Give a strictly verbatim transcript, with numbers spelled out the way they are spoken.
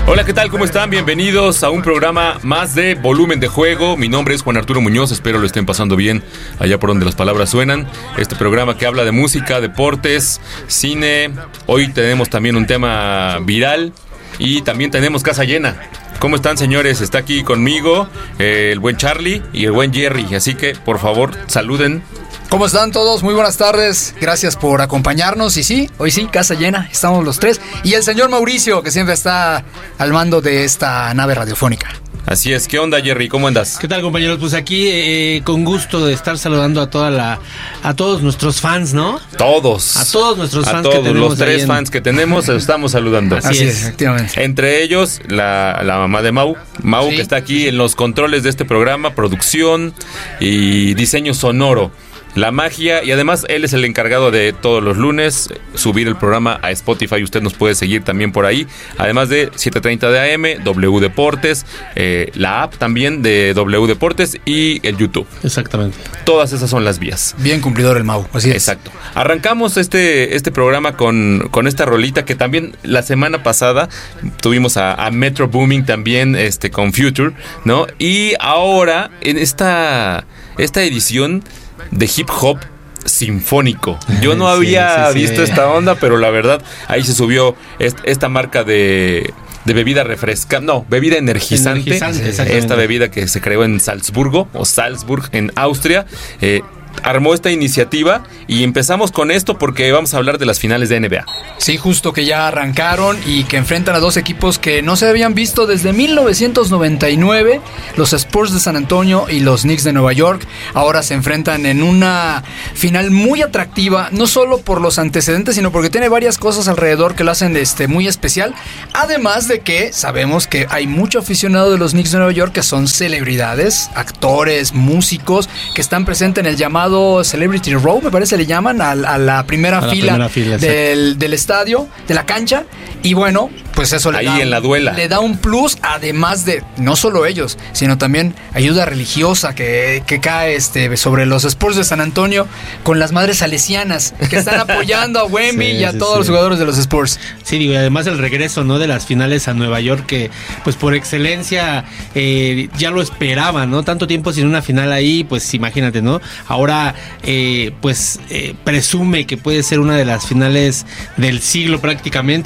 Hola, ¿qué tal? ¿Cómo están? Bienvenidos a un programa más de Volumen de Juego. Mi nombre es Juan Arturo Muñoz, espero lo estén pasando bien allá por donde las palabras suenan. Este programa que habla de música, deportes, cine. Hoy tenemos también un tema viral y también tenemos casa llena. ¿Cómo están, señores? Está aquí conmigo eh, el buen Charlie y el buen Jerry, así que por favor saluden. ¿Cómo están todos? Muy buenas tardes, gracias por acompañarnos. Y sí, hoy sí, casa llena, estamos los tres. Y el señor Mauricio, que siempre está al mando de esta nave radiofónica. Así es, ¿qué onda, Jerry? ¿Cómo andas? ¿Qué tal, compañeros? Pues aquí eh, con gusto de estar saludando a toda la, a todos nuestros fans, ¿no? Todos. A todos nuestros a fans todos, que tenemos. los tres en... fans que tenemos, los estamos saludando. Así, Así es, es, efectivamente. Entre ellos, la, la mamá de Mau, Mau, sí, que está aquí en los controles de este programa, producción y diseño sonoro. La magia, y además él es el encargado de todos los lunes subir el programa a Spotify. Usted nos puede seguir también por ahí, además de siete treinta de A M, W Deportes, eh, la app también de W Deportes y el YouTube. Exactamente. Todas esas son las vías. Bien cumplidor el Mau, así es. Exacto. Arrancamos este, este programa con, con esta rolita que también la semana pasada tuvimos a, a Metro Booming también este, con Future, ¿no? Y ahora en esta, esta edición de hip hop sinfónico. Yo no había sí, sí, visto sí. esta onda, pero la verdad, ahí se subió est- esta marca de, de bebida refrescante, no, bebida energizante, energizante esta bebida que se creó en Salzburgo, o Salzburg, en Austria, eh, armó esta iniciativa y empezamos con esto porque vamos a hablar de las finales de N B A. Sí, justo que ya arrancaron y que enfrentan a dos equipos que no se habían visto desde mil novecientos noventa y nueve, los Spurs de San Antonio y los Knicks de Nueva York. Ahora se enfrentan en una final muy atractiva, no solo por los antecedentes, sino porque tiene varias cosas alrededor que lo hacen este, muy especial. Además de que sabemos que hay mucho aficionado de los Knicks de Nueva York que son celebridades, actores, músicos, que están presentes en el llamado Celebrity Row, me parece le llaman, a, a la primera a fila, la primera fila del, del estadio, de la cancha. Y bueno, pues eso le ahí da, en la duela le da un plus, además de no solo ellos, sino también ayuda religiosa que, que cae este, sobre los Spurs de San Antonio con las madres salesianas que están apoyando a Wemby sí, y a sí, todos sí. los jugadores de los Spurs. Sí, digo, y además el regreso, ¿no?, de las finales a Nueva York, que pues por excelencia eh, ya lo esperaban, ¿no? Tanto tiempo sin una final ahí, pues imagínate, ¿no? Ahora Eh, pues eh, presume que puede ser una de las finales del siglo prácticamente.